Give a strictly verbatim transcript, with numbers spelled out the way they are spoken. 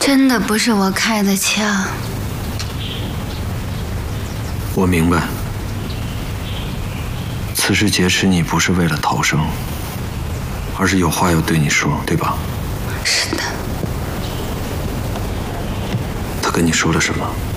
真的不是我开的枪。 我明白，此时劫持你不是为了逃生，而是有话要对你说，对吧？ 是的。 他跟你说了什么？